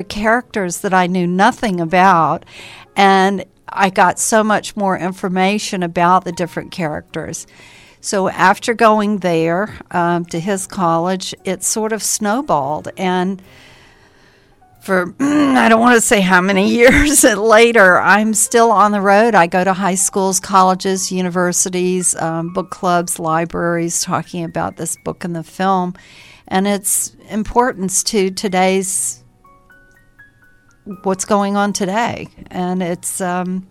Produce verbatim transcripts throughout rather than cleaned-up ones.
characters that I knew nothing about, and I got so much more information about the different characters. So after going there um, to his college, it sort of snowballed. And for, I don't want to say how many years later, I'm still on the road. I go to high schools, colleges, universities, um, book clubs, libraries, talking about this book and the film and its importance to today's, what's going on today. And it's, um,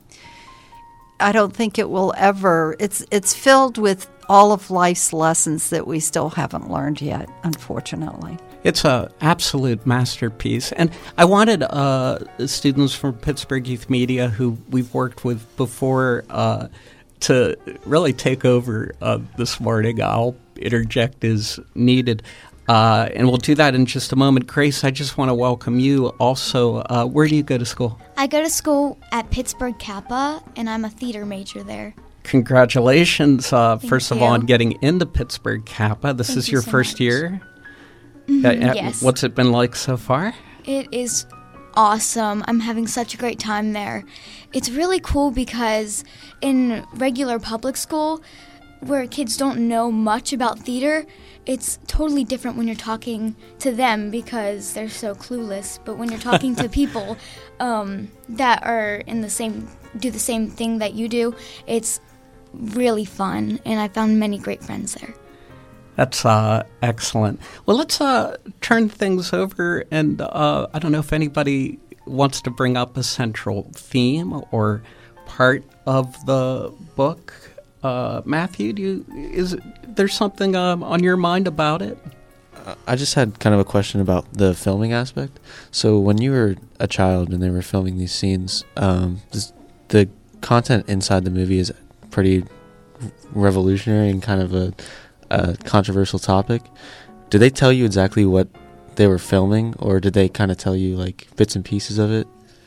I don't think it will ever, it's it's filled with all of life's lessons that we still haven't learned yet, unfortunately. It's an absolute masterpiece. And I wanted uh, students from Pittsburgh Youth Media who we've worked with before uh, to really take over uh, this morning. I'll interject as needed. Uh, and we'll do that in just a moment. Grace, I just want to welcome you also. Uh, where do you go to school? I go to school at Pittsburgh Kappa, and I'm a theater major there. Congratulations, uh, first of you. all, on getting into Pittsburgh Kappa. This Thank is you your so first much. year? Mm-hmm, Uh, uh, yes. What's it been like so far? It is awesome. I'm having such a great time there. It's really cool because in regular public school, where kids don't know much about theater, it's totally different when you're talking to them because they're so clueless. But when you're talking to people um, that are in the same, do the same thing that you do, it's really fun. And I found many great friends there. That's uh, excellent. Well, let's uh, turn things over, and uh, I don't know if anybody wants to bring up a central theme or part of the book. Uh, Matthew, do you, is there something um, on your mind about it? Uh, I just had kind of a question about the filming aspect. So when you were a child and they were filming these scenes, um, this, the content inside the movie is pretty revolutionary and kind of a, a controversial topic. Did they tell you exactly what they were filming, or did they kind of tell you like bits and pieces of it?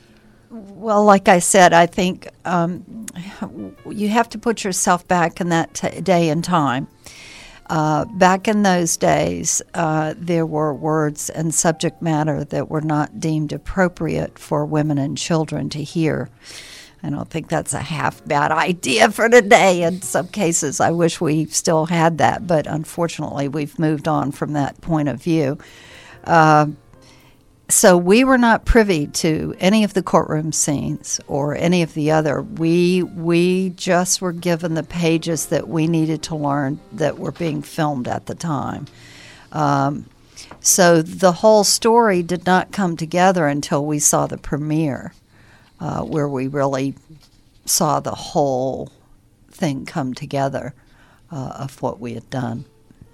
Well, like I said, I think um, you have to put yourself back in that t- day and time. Uh, back in those days, uh, there were words and subject matter that were not deemed appropriate for women and children to hear. I don't think that's a half bad idea for today. In some cases, I wish we still had that, but unfortunately, we've moved on from that point of view. Uh, So we were not privy to any of the courtroom scenes or any of the other. We we just were given the pages that we needed to learn that were being filmed at the time. Um, so the whole story did not come together until we saw the premiere, uh, where we really saw the whole thing come together uh, of what we had done.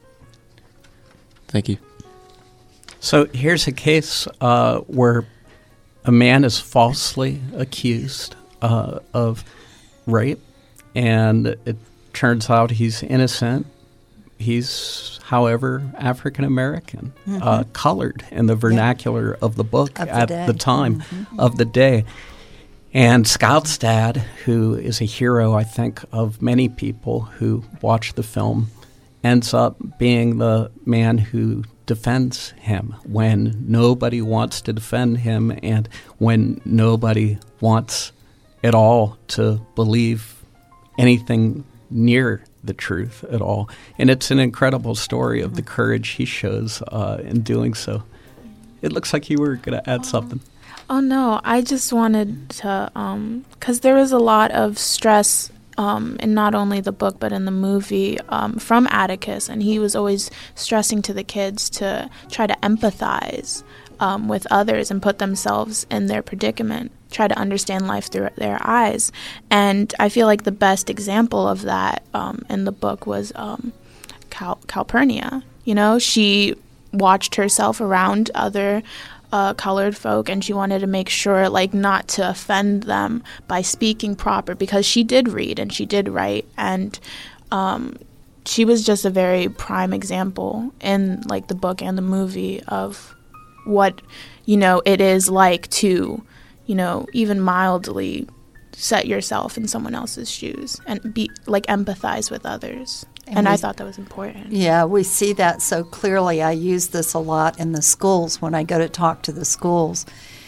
Thank you. So here's a case uh, where a man is falsely accused uh, of rape, and it turns out he's innocent. He's, however, African American, mm-hmm. uh, colored in the vernacular yeah. of the book of the at day. the time mm-hmm. of the day. And Scout's dad, who is a hero, I think, of many people who watch the film, ends up being the man who defends him when nobody wants to defend him and when nobody wants at all to believe anything near the truth at all. And it's an incredible story of the courage he shows uh, in doing so. It looks like you were going to add something. Oh, no. I just wanted to, um, because there was a lot of stress Um, in not only the book but in the movie um, from Atticus, and he was always stressing to the kids to try to empathize um, with others and put themselves in their predicament, try to understand life through their eyes. And I feel like the best example of that um, in the book was um, Cal- Calpurnia. You know, she watched herself around other Uh, colored folk, and she wanted to make sure, like, not to offend them by speaking proper, because she did read and she did write, and um, she was just a very prime example in, like, the book and the movie of what, you know, it is like to, you know, even mildly set yourself in someone else's shoes and be, like, empathize with others. And, and we, I thought that was important. Yeah, we see that so clearly. I use this a lot in the schools when I go to talk to the schools.